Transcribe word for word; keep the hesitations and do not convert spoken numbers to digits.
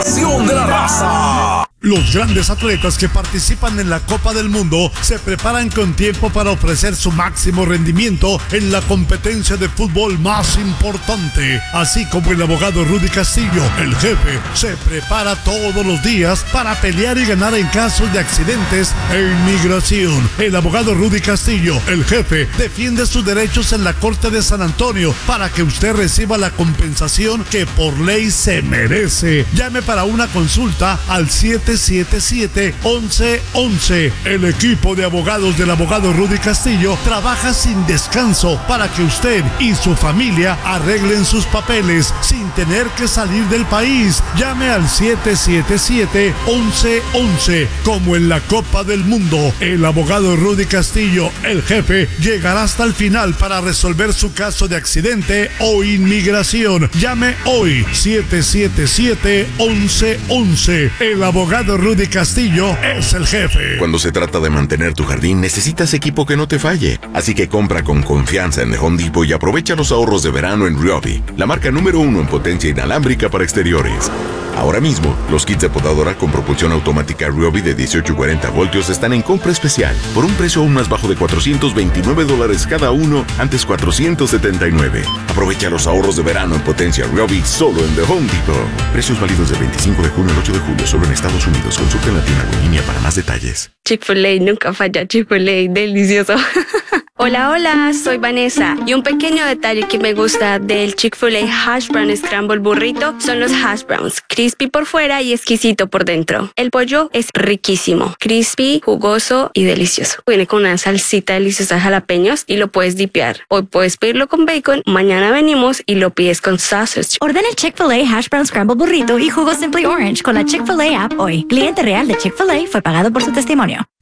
Pasión de la raza. Los grandes atletas que participan en la Copa del Mundo se preparan con tiempo para ofrecer su máximo rendimiento en la competencia de fútbol más importante. Así como el abogado Rudy Castillo, el jefe, se prepara todos los días para pelear y ganar en casos de accidentes e inmigración. El abogado Rudy Castillo, el jefe, defiende sus derechos en la Corte de San Antonio para que usted reciba la compensación que por ley se merece. Llame para una consulta al siete siete siete, once once. El equipo de abogados del abogado Rudy Castillo trabaja sin descanso para que usted y su familia arreglen sus papeles sin tener que salir del país. Llame al siete siete siete, once once. Como en la Copa del Mundo, el abogado Rudy Castillo, el jefe, llegará hasta el final para resolver su caso de accidente o inmigración. Llame hoy, siete siete siete, once once. El abogado Rudy Castillo es el jefe. Cuando se trata de mantener tu jardín, necesitas equipo que no te falle. Así que compra con confianza en The Home Depot y aprovecha los ahorros de verano en Ryobi, la marca número uno en potencia inalámbrica para exteriores. Ahora mismo, los kits de podadora con propulsión automática Ryobi de dieciocho y cuarenta voltios están en compra especial por un precio aún más bajo de cuatrocientos veintinueve dólares cada uno, antes cuatrocientos setenta y nueve. Aprovecha los ahorros de verano en potencia Ryobi solo en The Home Depot. Precios válidos del veinticinco de junio al ocho de julio solo en Estados Unidos. Consulta en la tienda o en línea para más detalles. Chick-fil-A nunca falla. Chick-fil-A, delicioso. Hola, hola, soy Vanessa y un pequeño detalle que me gusta del Chick-fil-A Hash Brown Scramble Burrito son los hash browns, crispy por fuera y exquisito por dentro. El pollo es riquísimo, crispy, jugoso y delicioso. Viene con una salsita deliciosa de jalapeños y lo puedes dipear. Hoy puedes pedirlo con bacon, mañana venimos y lo pides con sausage. Ordena el Chick-fil-A Hash Brown Scramble Burrito y jugo Simply Orange con la Chick-fil-A app hoy. Cliente real de Chick-fil-A fue pagado por su testimonio.